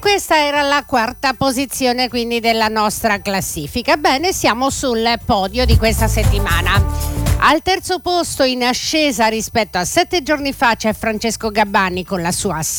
questa era la quarta posizione quindi della nostra classifica. Bene, siamo sul podio di questa settimana. Al terzo posto in ascesa rispetto a 7 giorni fa c'è Francesco Gabbani con la sua